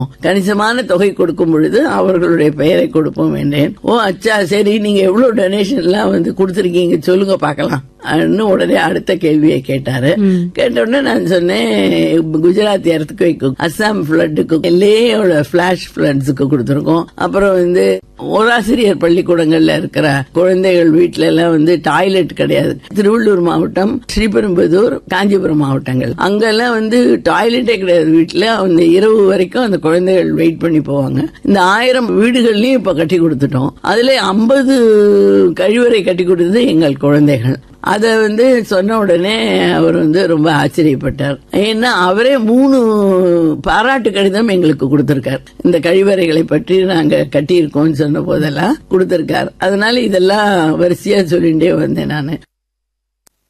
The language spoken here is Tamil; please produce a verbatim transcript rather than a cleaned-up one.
கணிசமான தொகை கொடுக்கும் பொழுது அவர்களுடைய பெயரை கொடுப்போம் என்றேன். ஓ அச்சா, சரி, நீங்க எவ்வளவு டொனேஷன் எல்லாம் வந்து கொடுத்திருக்கீங்க சொல்லுங்க பாக்கலாம். உடனே அடுத்த கேள்வியை கேட்டாரு. கேட்ட உடனே நான் சொன்னேன், குஜராத் எர்த்குவேக்கு, அஸ்ஸாம் பிளட்டுக்கு, எல்லையோட பிளாஷ் பிளட்ஸுக்கு கொடுத்திருக்கோம். அப்புறம் வந்து ஓராசிரியர் பள்ளிக்கூடங்கள்ல இருக்கிற குழந்தைகள் வீட்டுல எல்லாம் வந்து டாய்லெட் கிடையாது. திருவள்ளூர் மாவட்டம், ஸ்ரீபெரும்புதூர், காஞ்சிபுரம் மாவட்டங்கள், அங்கெல்லாம் வந்து டாய்லெட்டே கிடையாது வீட்டுல. அந்த இரவு வரைக்கும் அந்த குழந்தைகள் வெயிட் பண்ணி போவாங்க. இந்த ஆயிரம் வீடுகள்லயும் இப்ப கட்டி கொடுத்துட்டோம். அதுல ஐம்பது கழிவறை கட்டி கொடுத்தது எங்கள் குழந்தைகள். அத வந்து சொன்ன உடனே அவர் வந்து ரொம்ப ஆச்சரியப்பட்டார். ஏன்னா அவரே மூணு பாராட்டு கடிதம் எங்களுக்கு கொடுத்திருக்கார். இந்த கழிவறைகளை பற்றி நாங்க கட்டியிருக்கோம் சொன்ன போதெல்லாம் கொடுத்திருக்கார். அதனால இதெல்லாம் வரிசையா சொல்லிட்டே வந்தேன் நானு.